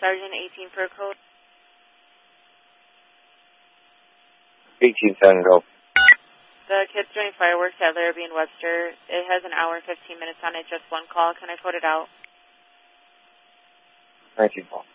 Sergeant 18 for a code. 1810, go. The kid's doing fireworks at Larrabee and Webster. It has an hour and 15 minutes on it, just one call. Can I code it out? 19 call.